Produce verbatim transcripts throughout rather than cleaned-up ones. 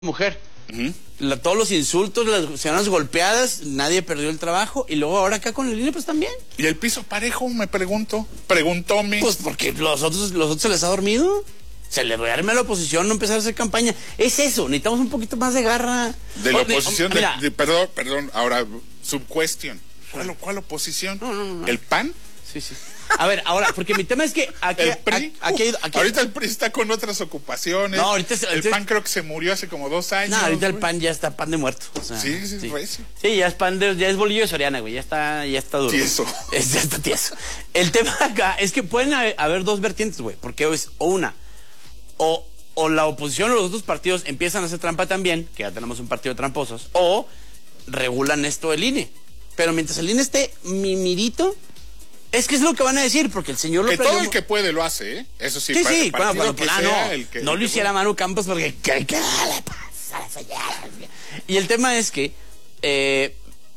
mujer. Uh-huh. La, todos los insultos, las señoras golpeadas, nadie perdió el trabajo. Y luego ahora acá con el I N E pues también. ¿Y el piso parejo? Me pregunto. Preguntóme. Pues porque los otros, los otros se les ha dormido. Se le duerme a la oposición no empezar a hacer campaña. Es eso, necesitamos un poquito más de garra. De la oposición, de, de, de, perdón, perdón, ahora, subcuestión. ¿Cuál, cuál oposición? No, no, no. ¿El P A N? Sí, sí. A ver, ahora, porque mi tema es que aquí, ¿El P R I? aquí, aquí, aquí, ahorita el P R I está con otras ocupaciones. No, ahorita es, el ahorita P A N creo que se murió hace como dos años. No, ahorita el güey. P A N ya está pan de muerto. O sea, sí, sí, sí. recio. Sí, ya es pan de, ya es bolillo de Soriana, güey, ya está, ya está duro. Tieso. Es, ya está tieso. El tema acá es que pueden haber, haber dos vertientes, güey, porque es o una, o, o la oposición o los otros partidos empiezan a hacer trampa también, que ya tenemos un partido de tramposos, o regulan esto el I N E. Pero mientras el I N E esté mimirito, es que es lo que van a decir, porque el señor lo Que todo el que puede lo hace, ¿eh? Eso sí, sí, para sí, el bueno, partido bueno, que plano, sea, el que, no el lo que hiciera puede. Manu Campos porque ¿qué, qué le pasa a la señora? Y el tema es que eh,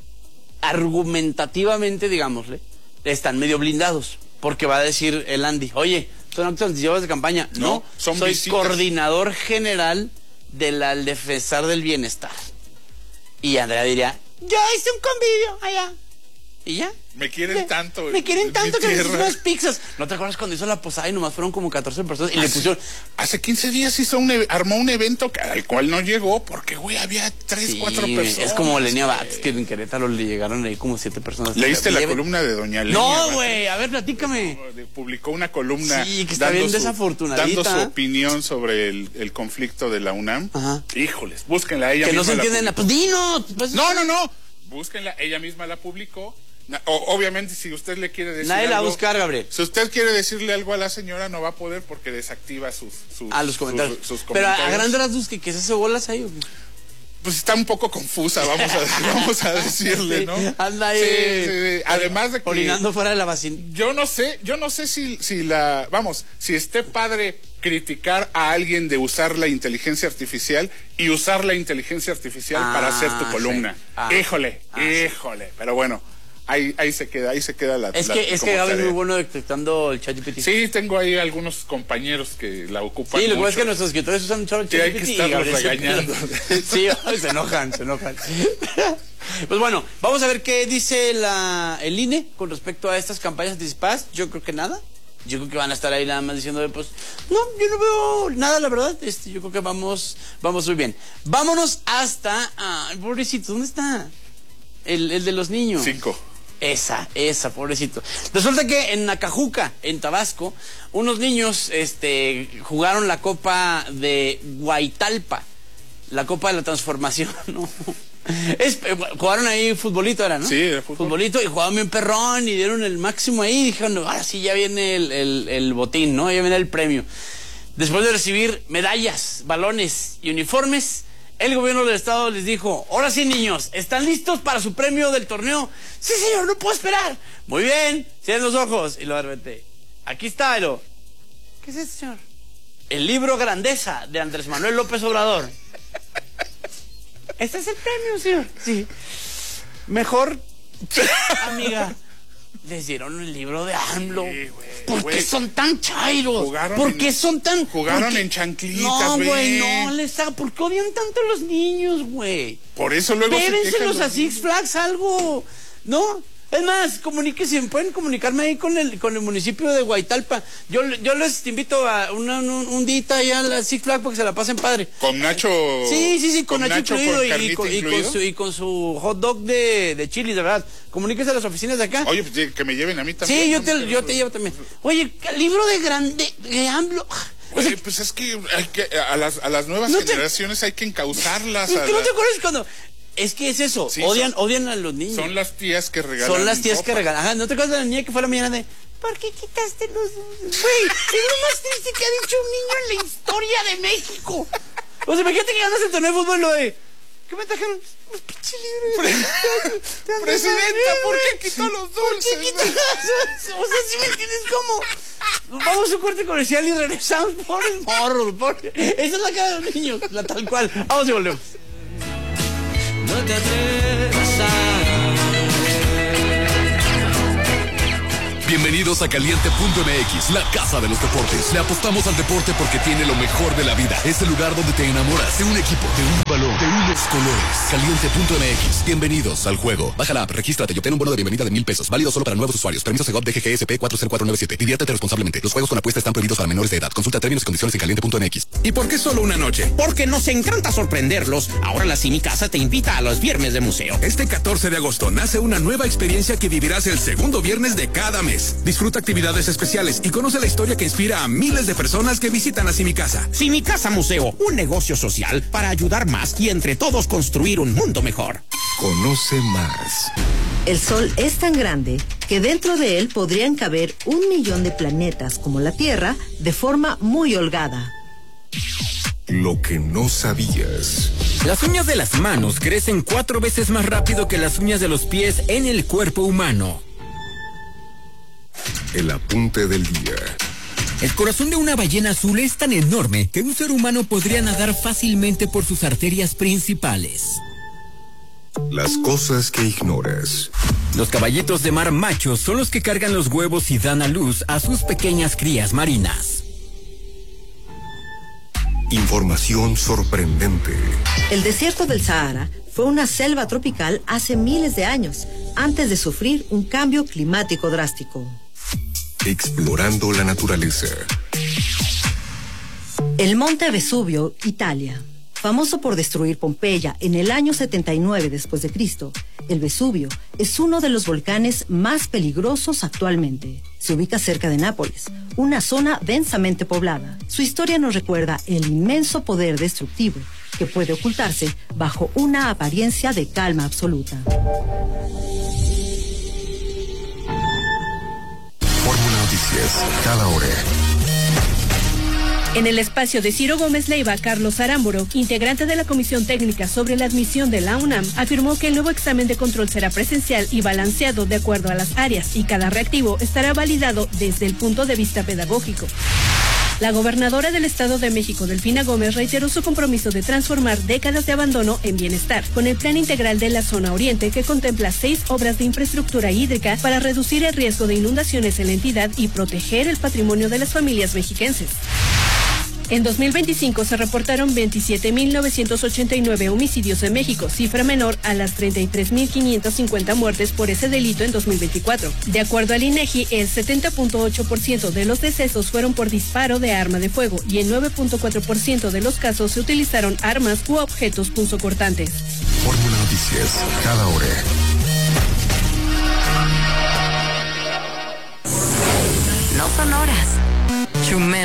argumentativamente, digámosle, están medio blindados, porque va a decir el Andy, oye, son actos anticipados de campaña. No, No, son soy visitas. coordinador general del Defensor del Bienestar. Y Andrea diría, yo hice un convivio allá. ¿Y ya? Me quieren Me, tanto. Me quieren en tanto mi que les tierra. unas pizzas. ¿No te acuerdas cuando hizo la posada y nomás fueron como catorce personas y hace, le pusieron... Hace quince días hizo un, armó un evento que, al cual no llegó porque, güey, había tres, Sí, cuatro personas. es como Lenia Bax, que en Querétaro le llegaron ahí como siete personas. ¿Leíste la Lleve... columna de doña Lenia No, Bax? güey, a ver, platícame. Publicó una columna Sí, que está dando bien su- desafortunadita. dando su opinión sobre el, el conflicto de la UNAM. Ajá. Híjoles, búsquenla, ella Que no misma se la entienden. publicó. Pues dinos. Pues... No, no, no, búsquenla, ella misma la publicó. Na- o- obviamente, si usted le quiere decir Nadie la va a algo, buscar, Gabriel. si usted quiere decirle algo a la señora, no va a poder porque desactiva sus, sus, A los comentarios. sus- sus Pero a, a comentarios. grandes rasgos, que, que se hace bolas ahí, ¿o qué? Pues está un poco confusa, vamos a, vamos a decirle, Sí, ¿no? anda ahí. Sí, sí, sí. Además de que... Orinando fuera de la vacina. Yo no sé, yo no sé si, si la... Vamos, si esté padre criticar a alguien de usar la inteligencia artificial y usar la inteligencia artificial Ah, para hacer tu sí. columna. Ah. híjole, Ah, híjole. Pero bueno, ahí, ahí se queda, ahí se queda la... Es la- que, es como que Gaby es tarea. muy bueno detectando el ChatGPT. Sí, tengo ahí algunos compañeros que la ocupan Sí, lo que mucho. pasa es que nuestros escritores usan mucho el Sí, hay que ChatGPT y estarlos Gabriel se- regañando. Sí, se enojan, se enojan. Pues bueno, vamos a ver qué dice la, el I N E con respecto a estas campañas anticipadas. Yo creo que nada. Yo creo que van a estar ahí nada más diciendo, pues, no, yo no veo nada, la verdad. Este, yo creo que vamos, vamos muy bien. Vámonos hasta, ah, pobrecito, ¿dónde está? El, el de los niños. Cinco. Esa, esa, pobrecito. Resulta que en Nacajuca, en Tabasco, unos niños este, jugaron la Copa de Guaitalpa, la Copa de la Transformación, ¿no? Es, eh, jugaron ahí futbolito, era, ¿no? Sí, era fútbol. Futbolito, y jugaban bien perrón, y dieron el máximo ahí, y dijeron, ahora sí ya viene el, el, el botín, ¿no? Ya viene el premio. Después de recibir medallas, balones y uniformes, el gobierno del estado les dijo, ahora sí, niños, ¿están listos para su premio del torneo? Sí, señor, no puedo esperar. Muy bien, cierren los ojos. Y lo repente, aquí está, y lo, ¿qué es esto, señor? El libro Grandeza de Andrés Manuel López Obrador. Este es el premio, señor. Sí. Mejor, amiga, les dieron el libro de AMLO. Sí, güey, ¿Por güey. qué son tan chairos? Jugaron ¿Por en- qué son tan...? jugaron por qué- en chanclitas, No, güey. güey, no les haga... ¿Por qué odian tanto a los niños, güey? Por eso luego se quejan Pérenselos los a Six Flags algo, ¿no? Es más, comuníquense, pueden comunicarme ahí con el con el municipio de Guaitalpa. Yo, yo les invito a una, un, un día allá a la Six Flags para que se la pasen padre. Con Nacho... Sí, sí, sí, con, Nacho, incluido, con y, Carlito con, y, con incluido. su, y con su hot dog de, de chili, de verdad. Comuníquense a las oficinas de acá. Oye, pues que me lleven a mí también. Sí, yo ¿no? te, yo te llevo también. Oye, el libro de grande, de AMLO. O sea, Güey, pues es que, hay que a, las, a las nuevas No te- generaciones hay que encauzarlas. ¿y a que no la- te acuerdas cuando...? Es que es eso, Sí, odian, son- odian a los niños. Son las tías que regalan. Son las tías ropa. que regalan. Ajá, ¿no te acuerdas de la niña que fue a la mañana de... ¿Por qué quitaste los dulces? Güey, es lo más triste que ha dicho un niño en la historia de México. O sea, imagínate que ganas el torneo de fútbol, lo de... ¿Qué me trajeron? Los pinches libros. Presidenta, ¿por qué quitó los ¿Por dulces? qué quitas los- O sea, ¿sí me entiendes cómo? Vamos a un corte comercial y regresamos por el morro. Por... Esa es la cara de los niños, la tal cual. Vamos y volvemos. No te atrevas a Bienvenidos a Caliente punto M X, la casa de los deportes. Le apostamos al deporte porque tiene lo mejor de la vida. Es el lugar donde te enamoras de un equipo, de un balón, de unos colores. Caliente punto M X. Bienvenidos al juego. Baja la app, regístrate y obtén un bono de bienvenida de mil pesos. Válido solo para nuevos usuarios. Permiso Segov D G G S P cuatro cero cuatro nueve siete. Diviértete responsablemente. Los juegos con apuesta están prohibidos para menores de edad. Consulta términos y condiciones en caliente punto M X. ¿Y por qué solo una noche? Porque nos encanta sorprenderlos. Ahora la Simi Casa te invita a los viernes de museo. Este catorce de agosto nace una nueva experiencia que vivirás el segundo viernes de cada mes. Disfruta actividades especiales y conoce la historia que inspira a miles de personas que visitan a Simi Casa. Simi Casa Museo, un negocio social para ayudar más y entre todos construir un mundo mejor. Conoce más. El Sol es tan grande que dentro de él podrían caber un millón de planetas como la Tierra de forma muy holgada. Lo que no sabías. Las uñas de las manos crecen cuatro veces más rápido que las uñas de los pies en el cuerpo humano. El apunte del día. El corazón de una ballena azul es tan enorme que un ser humano podría nadar fácilmente por sus arterias principales. Las cosas que ignoras. Los caballitos de mar machos son los que cargan los huevos y dan a luz a sus pequeñas crías marinas. Información sorprendente. El desierto del Sahara fue una selva tropical hace miles de años, antes de sufrir un cambio climático drástico. Explorando la naturaleza. El monte Vesubio, Italia. Famoso por destruir Pompeya en el año setenta y nueve después de Cristo, el Vesubio es uno de los volcanes más peligrosos actualmente. Se ubica cerca de Nápoles, una zona densamente poblada. Su historia nos recuerda el inmenso poder destructivo que puede ocultarse bajo una apariencia de calma absoluta. Fórmula Noticias, cada hora. En el espacio de Ciro Gómez Leiva, Carlos Aramburu, integrante de la Comisión Técnica sobre la admisión de la UNAM, afirmó que el nuevo examen de control será presencial y balanceado de acuerdo a las áreas y cada reactivo estará validado desde el punto de vista pedagógico. La gobernadora del Estado de México, Delfina Gómez, reiteró su compromiso de transformar décadas de abandono en bienestar, con el Plan Integral de la Zona Oriente, que contempla seis obras de infraestructura hídrica para reducir el riesgo de inundaciones en la entidad y proteger el patrimonio de las familias mexiquenses. En dos mil veinticinco se reportaron veintisiete mil novecientos ochenta y nueve homicidios en México, cifra menor a las treinta y tres mil quinientas cincuenta muertes por ese delito en dos mil veinticuatro. De acuerdo al INEGI, el setenta punto ocho por ciento de los decesos fueron por disparo de arma de fuego y en nueve punto cuatro por ciento de los casos se utilizaron armas u objetos punzocortantes. Fórmula Noticias, cada hora. No son horas. Chumel.